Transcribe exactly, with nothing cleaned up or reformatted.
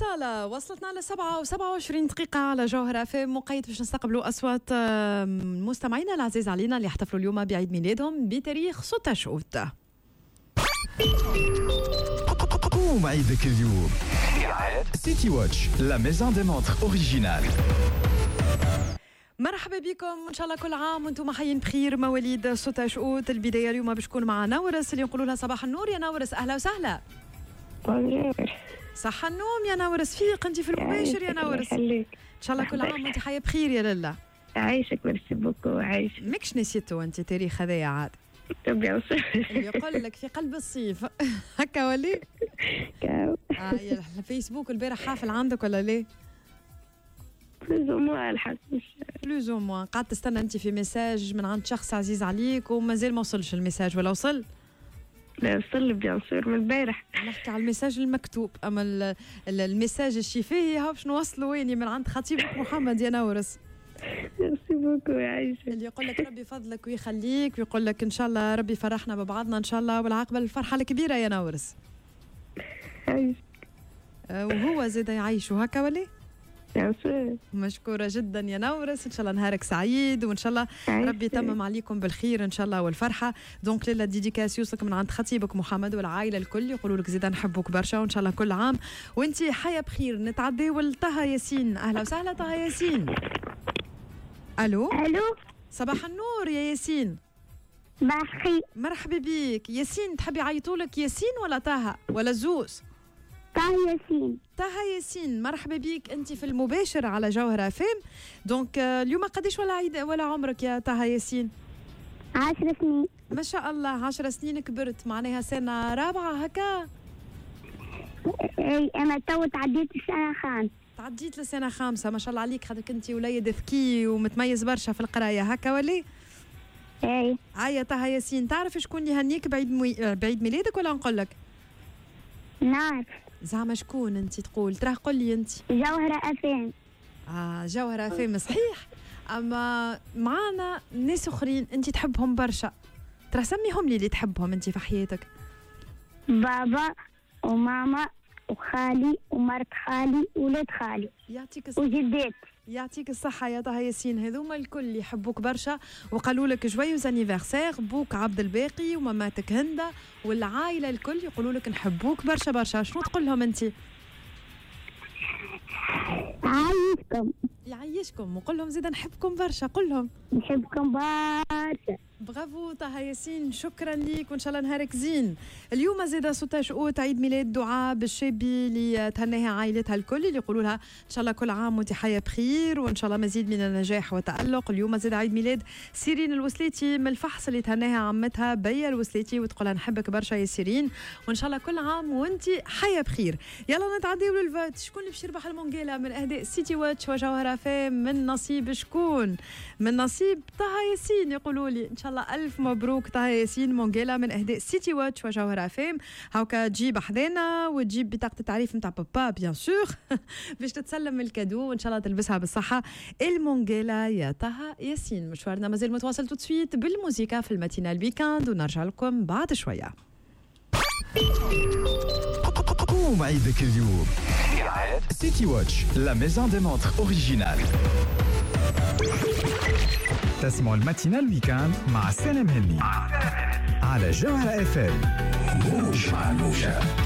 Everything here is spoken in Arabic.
رسالة وصلتنا لسبعة وسبعة وعشرين دقيقة على جوهرة في مقيد باش نستقبلوا أصوات مستمعينا العزيز علينا اللي يحتفلوا اليوم بعيد ميلادهم بتاريخ ستة أوت. قوم عيدك اليوم سيتي واتش لا ميزون دي مونتر اوريجينال. مرحبا بكم ان شاء الله كل عام وانتم حيين بخير. مواليد ستة أوت البدايه اليوم باش تكون مع نورس اللي نقولوا لها صباح النور يا نورس. اهلا وسهلا. صح النوم يا نورس. فيق انت في المباشر يا نورس. ان شاء الله كل عام وانت حيه بخير يا لله. عايشك ميرسي بوكو. عايشك ماكش نسيتو انت تاريخ هذايا عاد اللي يقول لك في قلب الصيف هكا ولي كاو اه يا الفيسبوك البارح حافل عندك ولا ليه؟ بلوز او موان الحق بلوز او موان. قاعد تستنى انت في ميساج من عند شخص عزيز عليك ومازال ما وصلش الميساج ولا وصل؟ لا وصل بيان سور من البارح. نحكي على الميساج المكتوب، اما الميساج الشفاهي ها باش نوصلوا ويني من عند خطيبك محمد يا نورس. ميرسي بوكو يا عايشة. اللي يقول لك ربي فضلك ويخليك ويقول لك ان شاء الله ربي فرحنا ببعضنا ان شاء الله والعاقبه الفرحه الكبيره يا نورس. عايشك. أه وهو زاد يعيشوا هكا ولي؟ بيان سور. مشكوره جدا يا نورس. ان شاء الله نهارك سعيد وان شاء الله ربي يتمم عليكم بالخير ان شاء الله والفرحه. دونك ليله ديديكاس يوصلك من عند خطيبك محمد والعائله الكل يقولوا لك زيد نحبوك برشا وان شاء الله كل عام وانت حياه بخير. نتعداو لطه ياسين. اهلا وسهلا طه ياسين. الو الو صباح النور يا ياسين. بخير. مرحبا بيك ياسين. تحبي يعيطولك ياسين ولا طه ولا زوز؟ طه ياسين. طه ياسين مرحبا بيك. انت في المباشر على جوهرة فام. دونك اليوم قديش ولا عيد ولا عمرك يا طه ياسين؟ عشر سنين. ما شاء الله عشر سنين كبرت معناها سنة رابعة هكا. اي انا تو تعديت السنة خامسة. تعديت لسنة خامسة ما شاء الله عليك. خاطرك انت وليد ذكي ومتميز برشا في القراية هكا ولي؟ اي عاية طه ياسين. تعرف شكون يهنيك بعيد مي... بعيد ميلادك ولا نقول لك؟ نعرف. زعما شكون انت تقول؟ تراه قول لي انت. جوهرة افام. اه جوهرة افام صحيح. اما معانا ناس اخرين انت تحبهم برشا. ترى سميهم لي اللي تحبهم انت في حياتك. بابا وماما وخالي ومرت خالي وولاد خالي. يعطيك الصحة. وجدات. يعطيك الصحة يا طه ياسين. هذوما الكل يحبوك برشا وقالوا لك جويوز انيفرسير. بوك عبد الباقي وماماتك هندا والعائلة الكل يقولوا لك نحبوك برشا برشا. شنو تقول لهم انت؟ عايشكم. يعيشكم وقول لهم زيد نحبكم برشا. قول لهم نحبكم برشا. برافو طه ياسين. شكرا ليك وان شاء الله نهارك زين. اليوم زيدا ستة أوت عيد ميلاد دعاء بالشابي اللي تهنيها عائلتها الكل اللي يقولوا لها ان شاء الله كل عام وانت حياه بخير وان شاء الله مزيد من النجاح والتألق. اليوم زيدا عيد ميلاد سيرين الوسليتي من الفحص اللي تهنيها عمتها بيا الوسليتي وتقولها نحبك برشا يا سيرين وان شاء الله كل عام وانت حياه بخير. يلا نتعداو للفوت. شكون اللي باش يربح المونجيلا من اهداء سيتي واتش وجوهرة فام؟ من نصيب شكون؟ من نصيب طه ياسين. يقولوا لي ان شاء الله الف مبروك طه ياسين. مونجيلا من اهداء سيتي واتش وجوهرة فام. هاكا تجيب حدانا وتجيب بطاقه التعريف نتاع بابا بيان سور باش تتسلم الكادو وان شاء الله تلبسها بالصحه. المونجيلا يا طه ياسين. مشوارنا مازال متواصل تو سويت بالموسيقى في الماتينال ويكاند ونرجع لكم بعد شويه. قوم عيدك اليوم سيتي واتش لا ميزون دي مونتر اوريجينال. تسمع الماتينال ويكاند مع سالم هني على جوهرة اف ام. موج مع موجة.